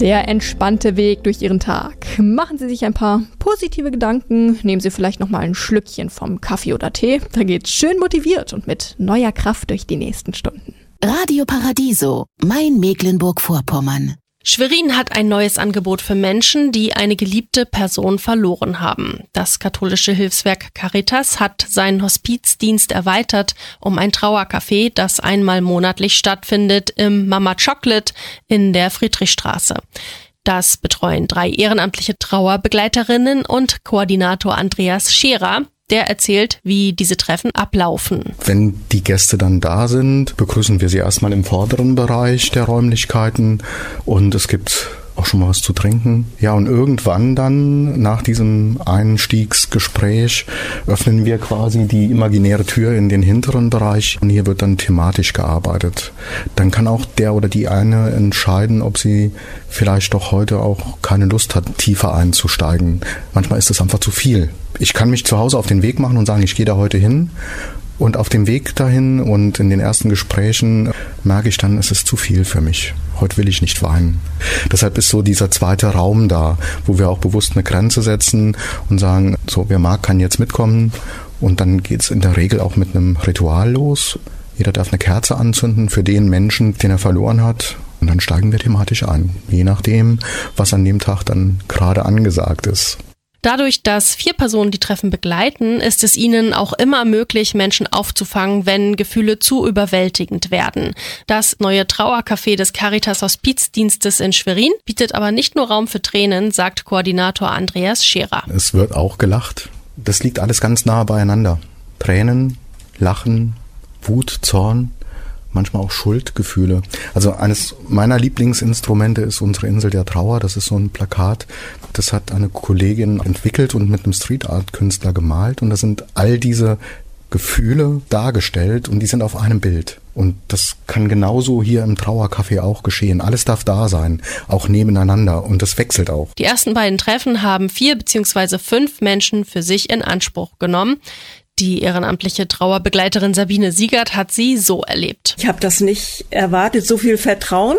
Der entspannte Weg durch Ihren Tag. Machen Sie sich ein paar positive Gedanken, nehmen Sie vielleicht nochmal ein Schlückchen vom Kaffee oder Tee. Da geht's schön motiviert und mit neuer Kraft durch die nächsten Stunden. Radio Paradiso, mein Mecklenburg-Vorpommern. Schwerin hat ein neues Angebot für Menschen, die eine geliebte Person verloren haben. Das katholische Hilfswerk Caritas hat seinen Hospizdienst erweitert um ein Trauercafé, das einmal monatlich stattfindet im Mama Chocolate in der Friedrichstraße. Das betreuen 3 ehrenamtliche Trauerbegleiterinnen und Koordinator Andreas Scherer. Der erzählt, wie diese Treffen ablaufen. Wenn die Gäste dann da sind, begrüßen wir sie erstmal im vorderen Bereich der Räumlichkeiten und es gibt auch schon mal was zu trinken. Ja, und irgendwann dann, nach diesem Einstiegsgespräch, öffnen wir quasi die imaginäre Tür in den hinteren Bereich und hier wird dann thematisch gearbeitet. Dann kann auch der oder die eine entscheiden, ob sie vielleicht doch heute auch keine Lust hat, tiefer einzusteigen. Manchmal ist es einfach zu viel. Ich kann mich zu Hause auf den Weg machen und sagen, ich gehe da heute hin. Und auf dem Weg dahin und in den ersten Gesprächen merke ich dann, es ist zu viel für mich. Heute will ich nicht weinen. Deshalb ist so dieser zweite Raum da, wo wir auch bewusst eine Grenze setzen und sagen, so wer mag, kann jetzt mitkommen. Und dann geht es in der Regel auch mit einem Ritual los. Jeder darf eine Kerze anzünden für den Menschen, den er verloren hat. Und dann steigen wir thematisch ein, je nachdem, was an dem Tag dann gerade angesagt ist. Dadurch, dass 4 Personen die Treffen begleiten, ist es ihnen auch immer möglich, Menschen aufzufangen, wenn Gefühle zu überwältigend werden. Das neue Trauercafé des Caritas Hospizdienstes in Schwerin bietet aber nicht nur Raum für Tränen, sagt Koordinator Andreas Scherer. Es wird auch gelacht. Das liegt alles ganz nah beieinander. Tränen, Lachen, Wut, Zorn, manchmal auch Schuldgefühle. Also eines meiner Lieblingsinstrumente ist unsere Insel der Trauer. Das ist so ein Plakat. Das hat eine Kollegin entwickelt und mit einem Street-Art-Künstler gemalt. Und da sind all diese Gefühle dargestellt und die sind auf einem Bild. Und das kann genauso hier im Trauercafé auch geschehen. Alles darf da sein, auch nebeneinander und das wechselt auch. Die ersten beiden Treffen haben 4 bzw. 5 Menschen für sich in Anspruch genommen. Die ehrenamtliche Trauerbegleiterin Sabine Siegert hat sie so erlebt. Ich habe das nicht erwartet, so viel Vertrauen,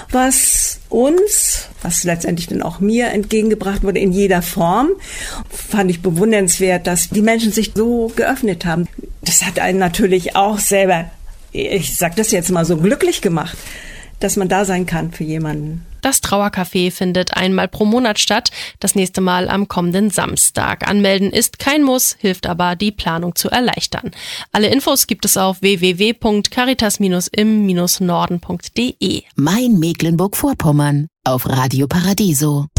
was letztendlich dann auch mir entgegengebracht wurde in jeder Form, fand ich bewundernswert, dass die Menschen sich so geöffnet haben. Das hat einen natürlich auch selber, ich sag das jetzt mal so, glücklich gemacht, dass man da sein kann für jemanden. Das Trauercafé findet einmal pro Monat statt, das nächste Mal am kommenden Samstag. Anmelden ist kein Muss, hilft aber, die Planung zu erleichtern. Alle Infos gibt es auf www.caritas-im-norden.de. Mein Mecklenburg-Vorpommern auf Radio Paradiso.